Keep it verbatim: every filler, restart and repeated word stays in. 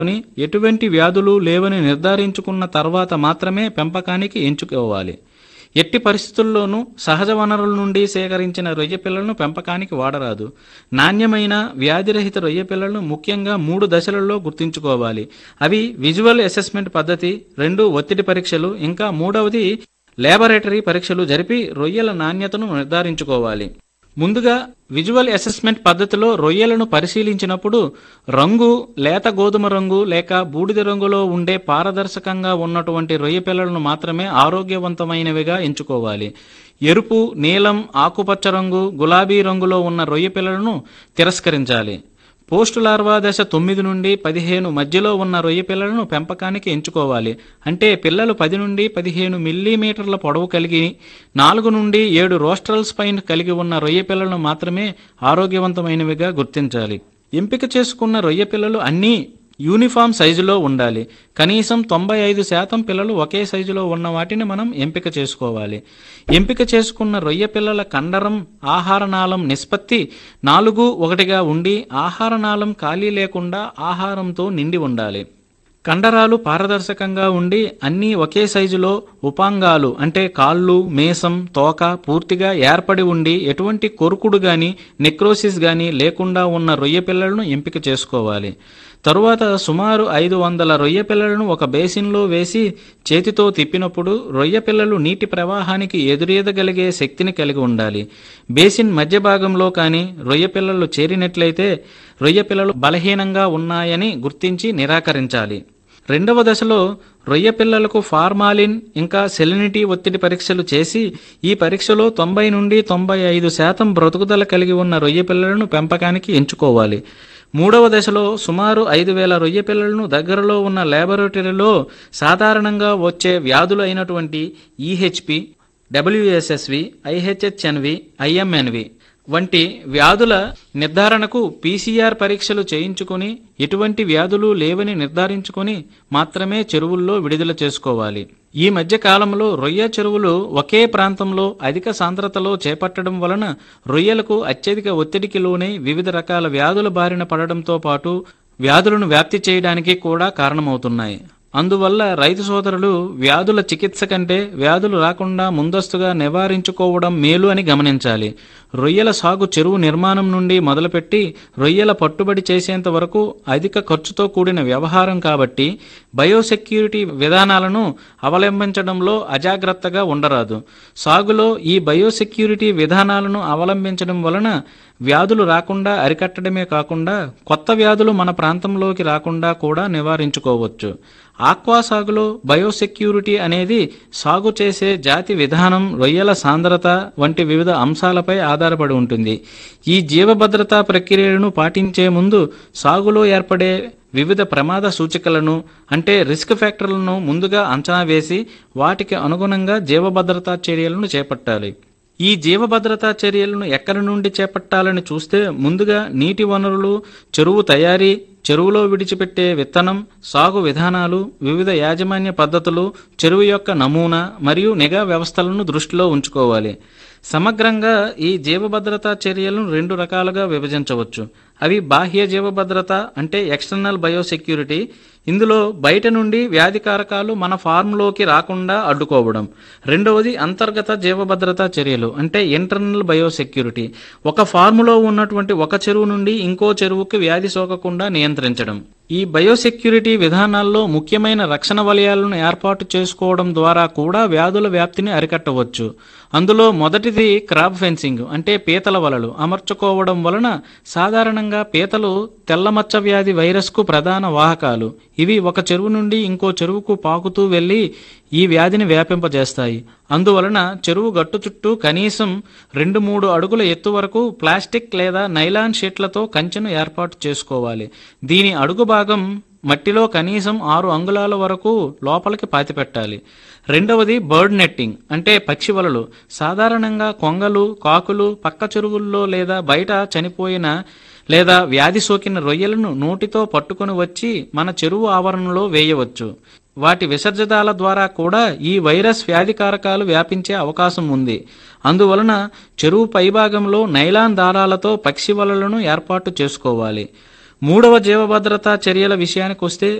ఎటువంటి వ్యాధులు లేవని నిర్ధారించుకున్న తర్వాత మాత్రమే పెంపకానికి ఎంచుకోవాలి. ఎట్టి పరిస్థితుల్లోనూ సహజ వనరుల నుండి సేకరించిన రొయ్య పిల్లలను పెంపకానికి వాడరాదు. నాణ్యమైన వ్యాధిరహిత రొయ్య పిల్లలను ముఖ్యంగా మూడు దశలలో గుర్తుంచుకోవాలి. అవి విజువల్ అసెస్మెంట్ పద్ధతి, రెండు ఒత్తిడి పరీక్షలు, ఇంకా మూడవది ల్యాబొరేటరీ పరీక్షలు జరిపి రొయ్యల నాణ్యతను నిర్ధారించుకోవాలి. ముందుగా విజువల్ అసెస్మెంట్ పద్ధతిలో రొయ్యలను పరిశీలించినప్పుడు రంగు లేత గోధుమ రంగు లేక బూడిద రంగులో ఉండే పారదర్శకంగా ఉన్నటువంటి రొయ్య పిల్లలను మాత్రమే ఆరోగ్యవంతమైనవిగా ఎంచుకోవాలి. ఎరుపు, నీలం, ఆకుపచ్చ రంగు, గులాబీ రంగులో ఉన్న రొయ్య పిల్లలను తిరస్కరించాలి. పోస్ట్ లార్వా దశ తొమ్మిది నుండి పదిహేను మధ్యలో ఉన్న రొయ్య పిల్లలను పెంపకానికి ఎంచుకోవాలి. అంటే పిల్లలు పది నుండి పదిహేను మిల్లీమీటర్ల పొడవు కలిగి నాలుగు నుండి ఏడు రోస్ట్రల్ స్పైన్ కలిగి ఉన్న రొయ్య పిల్లలను మాత్రమే ఆరోగ్యవంతమైనవిగా గుర్తించాలి. ఎంపిక చేసుకున్న రొయ్య పిల్లలు అన్నీ యూనిఫామ్ సైజులో ఉండాలి. కనీసం తొంభై ఐదు శాతం పిల్లలు ఒకే సైజులో ఉన్న వాటిని మనం ఎంపిక చేసుకోవాలి. ఎంపిక చేసుకున్న రొయ్య పిల్లల కండరం ఆహారనాళం నిష్పత్తి నాలుగు ఒకటిగా ఉండి ఆహారనాళం ఖాళీ లేకుండా ఆహారంతో నిండి ఉండాలి. కండరాలు పారదర్శకంగా ఉండి అన్నీ ఒకే సైజులో, ఉపాంగాలు అంటే కాళ్ళు, మీసం, తోక పూర్తిగా ఏర్పడి ఉండి ఎటువంటి కొరుకుడు గాని నెక్రోసిస్ గాని లేకుండా ఉన్న రొయ్య పిల్లలను ఎంపిక చేసుకోవాలి. తరువాత సుమారు ఐదు వందల రొయ్య పిల్లలను ఒక బేసిన్లో వేసి చేతితో తిప్పినప్పుడు రొయ్య పిల్లలు నీటి ప్రవాహానికి ఎదురీదగలిగే శక్తిని కలిగి ఉండాలి. బేసిన్ మధ్య భాగంలో కానీ రొయ్య పిల్లలు చేరినట్లయితే రొయ్య పిల్లలు బలహీనంగా ఉన్నాయని గుర్తించి నిరాకరించాలి. రెండవ దశలో రొయ్య పిల్లలకు ఫార్మాలిన్ ఇంకా సెలినిటీ ఒత్తిడి పరీక్షలు చేసి ఈ పరీక్షలో తొంభై నుండి తొంభై ఐదు శాతం బ్రతుకుదల కలిగి ఉన్న రొయ్య పిల్లలను పెంపకానికి ఎంచుకోవాలి. మూడవ దశలో సుమారు ఐదు వేల రొయ్య పిల్లలను దగ్గరలో ఉన్న ల్యాబొరేటరీలో సాధారణంగా వచ్చే వ్యాధులు అయినటువంటి ఈహెచ్పి, డబ్ల్యూఎస్ఎస్వి, ఐహెచ్హెచ్ఎన్వి, ఐఎంఎన్వి వంటి వ్యాధుల నిర్ధారణకు పీసీఆర్ పరీక్షలు చేయించుకుని ఎటువంటి వ్యాధులు లేవని నిర్ధారించుకొని మాత్రమే చెరువుల్లో విడుదల చేసుకోవాలి. ఈ మధ్య కాలంలో రొయ్య చెరువులు ఒకే ప్రాంతంలో అధిక సాంద్రతలో చేపట్టడం వలన రొయ్యలకు అత్యధిక ఒత్తిడికి లోనై వివిధ రకాల వ్యాధుల బారిన పడడంతో పాటు వ్యాధులను వ్యాప్తి చేయడానికి కూడా కారణమవుతున్నాయి. అందువల్ల రైతు సోదరులు వ్యాధుల చికిత్స కంటే వ్యాధులు రాకుండా ముందస్తుగా నివారించుకోవడం మేలు అని గమనించాలి. రొయ్యల సాగు చెరువు నిర్మాణం నుండి మొదలుపెట్టి రొయ్యల పట్టుబడి చేసేంత వరకు అధిక ఖర్చుతో కూడిన వ్యవహారం కాబట్టి బయోసెక్యూరిటీ విధానాలను అవలంబించడంలో అజాగ్రత్తగా ఉండరాదు. సాగులో ఈ బయోసెక్యూరిటీ విధానాలను అవలంబించడం వలన వ్యాధులు రాకుండా అరికట్టడమే కాకుండా కొత్త వ్యాధులు మన ప్రాంతంలోకి రాకుండా కూడా నివారించుకోవచ్చు. ఆక్వా సాగులో బయోసెక్యూరిటీ అనేది సాగు చేసే జాతి విధానం, రొయ్యల సాంద్రత వంటి వివిధ అంశాలపై ఆధారపడి ఉంటుంది. ఈ జీవభద్రతా ప్రక్రియలను పాటించే ముందు సాగులో ఏర్పడే వివిధ ప్రమాద సూచికలను అంటే రిస్క్ ఫ్యాక్టర్లను ముందుగా అంచనా వేసి వాటికి అనుగుణంగా జీవభద్రతా చర్యలను చేపట్టాలి. ఈ జీవభద్రతా చర్యలను ఎక్కడి నుండి చేపట్టాలని చూస్తే ముందుగా నీటి వనరులు, చెరువు తయారీ, చెరువులో విడిచిపెట్టే విత్తనం, సాగు విధానాలు, వివిధ యాజమాన్య పద్ధతులు, చెరువు యొక్క నమూనా మరియు నిఘా వ్యవస్థలను దృష్టిలో ఉంచుకోవాలి. సమగ్రంగా ఈ జీవభద్రతా చర్యలను రెండు రకాలుగా విభజించవచ్చు. అవి బాహ్య జీవభద్రత అంటే ఎక్స్టర్నల్ బయోసెక్యూరిటీ. ఇందులో బయట నుండి వ్యాధికారకాలు మన ఫార్మ్లోకి రాకుండా అడ్డుకోవడం. రెండవది అంతర్గత జీవభద్రతా చర్యలు అంటే ఇంటర్నల్ బయోసెక్యూరిటీ. ఒక ఫార్ములో ఉన్నటువంటి ఒక చెరువు నుండి ఇంకో చెరువుకి వ్యాధి సోకకుండా నియంత్రించడం. ఈ బయోసెక్యూరిటీ విధానాల్లో ముఖ్యమైన రక్షణ వలయాలను ఏర్పాటు చేసుకోవడం ద్వారా కూడా వ్యాధుల వ్యాప్తిని అరికట్టవచ్చు. అందులో మొదటిది క్రాబ్ ఫెన్సింగ్ అంటే పీతల వలలు అమర్చుకోవడం వలన సాధారణంగా పీతలు తెల్లమచ్చ వ్యాధి వైరస్కు ప్రధాన వాహకాలు. ఇవి ఒక చెరువు నుండి ఇంకో చెరువుకు పాకుతూ వెళ్లి ఈ వ్యాధిని వ్యాపింపజేస్తాయి. అందువలన చెరువు గట్టు చుట్టూ కనీసం రెండు మూడు అడుగుల ఎత్తు వరకు ప్లాస్టిక్ లేదా నైలాన్ షీట్లతో కంచెను ఏర్పాటు చేసుకోవాలి. దీని అడుగు భాగం మట్టిలో కనీసం ఆరు అంగుళాల వరకు లోపలికి పాతిపెట్టాలి. రెండవది బర్డ్ నెట్టింగ్ అంటే పక్షి వలలు. సాధారణంగా కొంగలు, కాకులు పక్క చెరువుల్లో లేదా బయట చనిపోయిన లేదా వ్యాధి సోకిన రొయ్యలను నోటితో పట్టుకుని వచ్చి మన చెరువు ఆవరణలో వేయవచ్చు. వాటి విసర్జితాల ద్వారా కూడా ఈ వైరస్ వ్యాధికారకాలు వ్యాపించే అవకాశం ఉంది. అందువలన చెరువు పైభాగంలో నైలాన్ దారాలతో పక్షి వలలను ఏర్పాటు చేసుకోవాలి. మూడవ జీవభద్రతా చర్యల విషయానికి వస్తే